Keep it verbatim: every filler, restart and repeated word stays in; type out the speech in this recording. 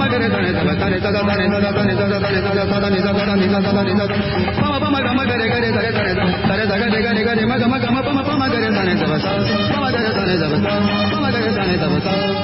గరే సని దబ సని దద సని దద సని దద సని దద సద ని దద ని దద సద ని దద పమ పమ గమ గరే గరే సరే సరే సరే సగ గరే గరే గరే మ గమ గమ పమ పమ గరే సని దబ స పమ గరే సని దబ స పమ గరే సని దబ స